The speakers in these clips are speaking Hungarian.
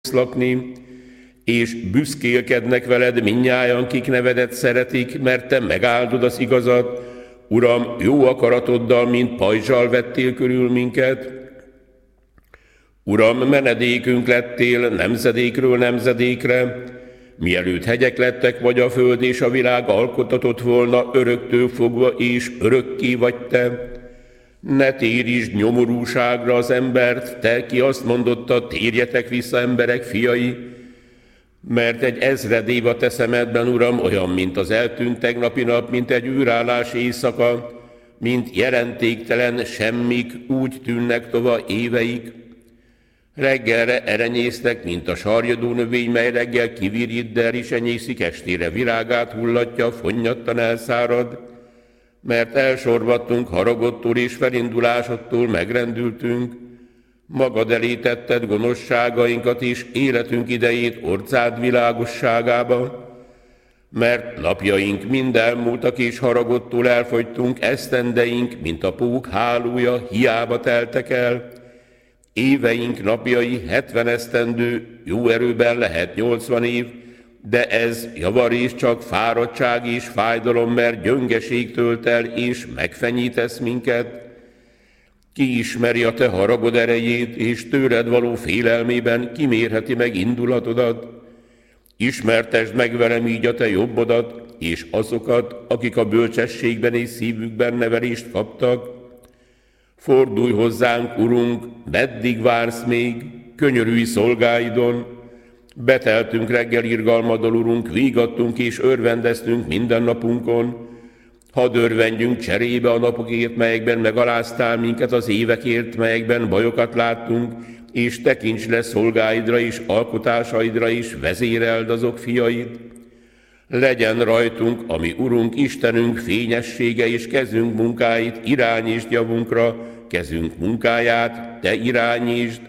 lakni, és büszkélkednek veled mindnyájan, kik nevedet szeretik, mert te megáldod az igazat. Uram, jó akaratoddal, mint pajzsal vettél körül minket. Uram, menedékünk lettél nemzedékről nemzedékre, mielőtt hegyek lettek, vagy a föld és a világ alkotatott volna, öröktől fogva és örökké vagy te. Ne térítsd nyomorúságra az embert, te, ki azt mondottad, térjetek vissza, emberek fiai, mert egy ezred év a te szemedben, Uram, olyan, mint az eltűnt tegnapi nap, mint egy űrállás éjszaka, mint jelentéktelen semmik, úgy tűnnek tova éveik. Reggelre erenyésztek, mint a sarjadó növény, mely reggel kivirít, de el is enyészik, estére virágát hullatja, fonnyattan elszárad, mert elsorvadtunk haragodtól és felindulásodtól megrendültünk, magad elé tetted gonoszságainkat és életünk idejét orcád világosságába, mert napjaink mind elmúltak és haragodtól elfogytunk, esztendeink, mint a pók hálója, hiába teltek el, éveink napjai 70 esztendő, jó erőben lehet 80 év, de ez javarészt csak fáradtság és fájdalom, mert gyöngeség tölt el, és megfenyítesz minket. Ki ismeri a te haragod erejét, és tőled való félelmében kimérheti meg indulatodat? Ismertesd meg velem így a te jobbodat, és azokat, akik a bölcsességben és szívükben nevelést kaptak. Fordulj hozzánk, Urunk, meddig vársz még, könyörülj szolgáidon. Beteltünk reggel irgalmaddal, Urunk, vígadtunk és örvendeztünk minden napunkon. Hadd örvendjünk cserébe a napokért, melyekben megaláztál minket, az évekért, melyekben bajokat láttunk, és tekints le szolgáidra és alkotásaidra is, vezéreld azok fiait. Legyen rajtunk, ami Urunk, Istenünk fényessége, és kezünk munkáit irányítsd javunkra, kezünk munkáját te irányítsd.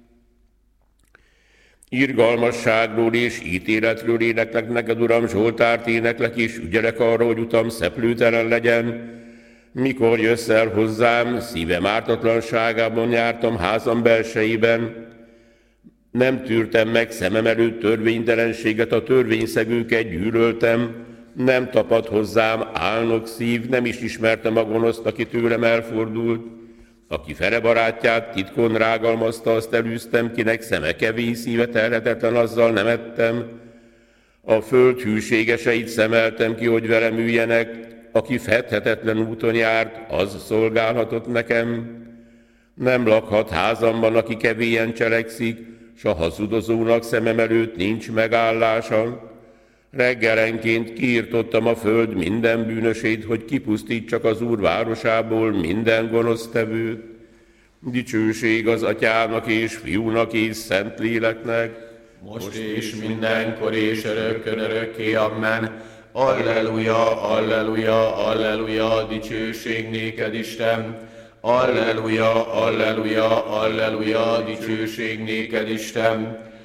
Irgalmasságról és ítéletről éneklek neked, Uram, Zsoltárt éneklek, és ügyelek arra, hogy utam szeplőtelen legyen. Mikor jössz el hozzám, szívem ártatlanságában jártam házam belsejében. Nem tűrtem meg szemem előtt törvénytelenséget, a törvényszegőket gyűlöltem. Nem tapad hozzám álnok szív, nem is ismertem a gonoszt, aki tőlem elfordult. Aki fele barátját titkon rágalmazta, azt elűztem, kinek szeme kevés, szíve terhetetlen, azzal nem ettem. A föld hűségeseit szemeltem ki, hogy velem üljenek, aki fedhetetlen úton járt, az szolgálhatott nekem. Nem lakhat házamban, aki kevélyen cselekszik, s a hazudozónak szemem előtt nincs megállása. Reggelenként kiirtottam a föld minden bűnösét, hogy kipusztítsak az Úr városából minden gonosztevőt. Dicsőség az Atyának és Fiúnak és Szentléleknek, most és mindenkor és örökkön örökké, amen. Alleluja, alleluja, alleluja, dicsőség néked, Isten. Alleluja, alleluja, alleluja, dicsőség néked, Isten.